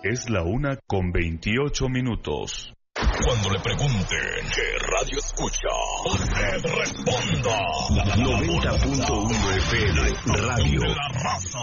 Es la 1:28. Cuando le pregunten qué radio escucha, usted responda. 90.1 FM Radio.